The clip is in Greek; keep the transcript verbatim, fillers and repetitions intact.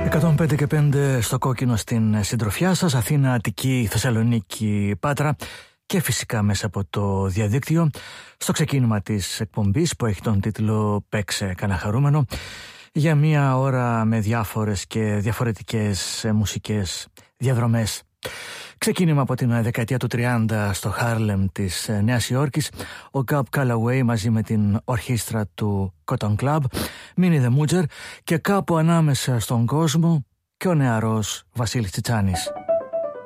εκατόν πέντε και πέντε στο κόκκινο στην συντροφιά σας, Αθήνα, Αττική, Θεσσαλονίκη, Πάτρα και φυσικά μέσα από το διαδίκτυο στο ξεκίνημα της εκπομπής που έχει τον τίτλο «Παίξε κανένα χαρούμενο», για μία ώρα με διάφορες και διαφορετικές μουσικές διαδρομές. Ξεκίνημα από την δεκαετία του τριάντα στο Χάρλεμ της Νέας Υόρκης, ο Cab Calloway μαζί με την ορχήστρα του Cotton Club, Minnie the Moocher, και κάπου ανάμεσα στον κόσμο και ο νεαρός Βασίλης Τσιτσάνης.